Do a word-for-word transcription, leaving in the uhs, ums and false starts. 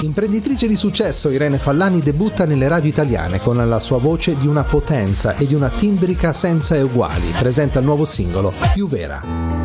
Imprenditrice di successo, Irene Fallani debutta nelle radio italiane con la sua voce di una potenza e di una timbrica senza eguali. Presenta il nuovo singolo Più Vera.